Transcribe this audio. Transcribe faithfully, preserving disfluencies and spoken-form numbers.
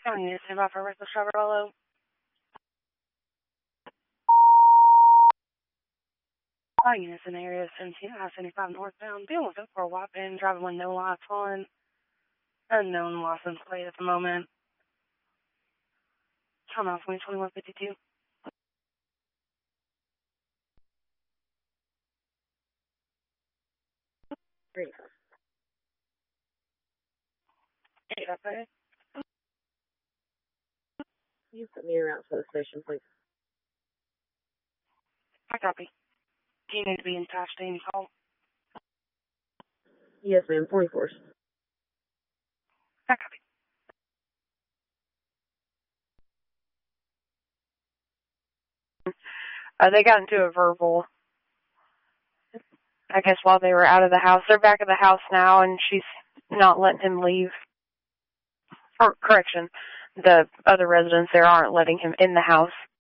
County to stand by for reckless driver below. All units in the area of seventeen I seventy-five northbound. Being with for a white van, driving with no lights on. Unknown license plate at the moment. Time out for me, twenty-one fifty-two. Great. Eight up there. You put me around to the station, please. I copy. Do you need to be in touch to any call? Yes, ma'am. forty-fourth. I copy. Uh, they got into a verbal, I guess, while they were out of the house. They're back at the house now, and she's not letting him leave. Or, correction, the other residents there aren't letting him in the house.